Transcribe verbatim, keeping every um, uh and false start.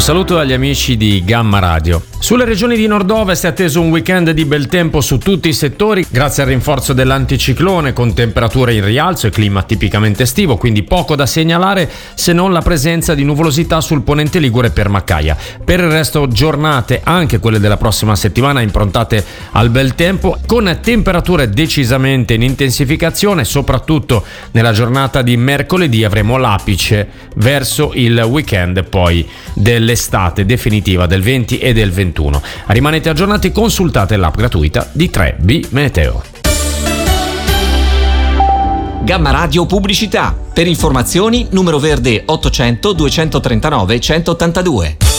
saluto agli amici di Gamma Radio. Sulle regioni di nord-ovest è atteso un weekend di bel tempo su tutti i settori grazie al rinforzo dell'anticiclone con temperature in rialzo e clima tipicamente estivo, quindi poco da segnalare se non la presenza di nuvolosità sul ponente ligure per Maccaia. Per il resto giornate, anche quelle della prossima settimana, improntate al bel tempo con temperature decisamente in intensificazione, soprattutto nella giornata di mercoledì avremo l'apice verso il weekend poi dell'estate definitiva del venti e del ventuno. Rimanete aggiornati, consultate l'app gratuita di tre B Meteo. Gamma Radio Pubblicità. Per informazioni numero verde ottocento duecentotrentanove centottantadue.